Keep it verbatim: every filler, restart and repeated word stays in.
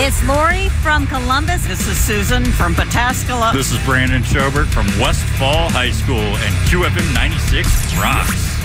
It's Lori from Columbus. This is Susan from Pataskala. This is Brandon Schobert from West Fall High School, and Q F M ninety-six rocks.